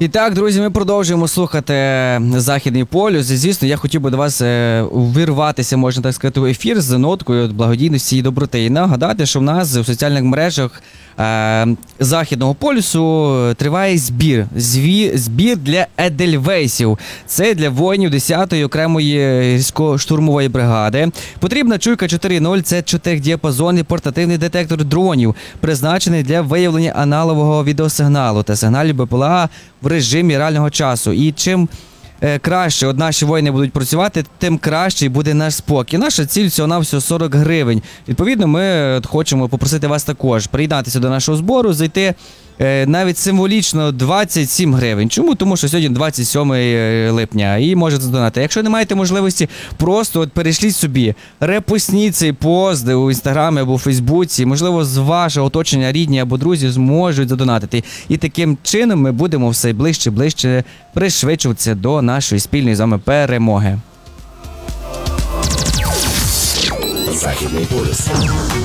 І так, друзі, ми продовжуємо слухати Західний полюс. І, звісно, я хотів би до вас увірватися, можна так сказати, в ефір з ноткою благодійності і доброти. І нагадати, що в нас в соціальних мережах Західного полюсу триває збір для едельвейсів. Це для воїнів 10-ї окремої гірсько-штурмової бригади. Потрібна чуйка 4.0 – це 4-діапазонний портативний детектор дронів, призначений для виявлення аналогового відеосигналу та сигналів БПЛА в режимі реального часу. І чим краще наші воїни будуть працювати, тим краще буде наш спокій. Наша ціль всього-навсього 40 гривень. Відповідно, ми хочемо попросити вас також приєднатися до нашого збору, зайти навіть символічно 27 гривень. Чому? Тому що сьогодні 27 липня і можете задонати. Якщо не маєте можливості, просто перейшліть собі, репостніть цей пост у Інстаграмі або у Фейсбуці. Можливо, з вашого оточення рідні або друзі зможуть задонатити. І таким чином ми будемо все ближче пришвидшуватися до нашої спільної з вами перемоги. Західний полюс.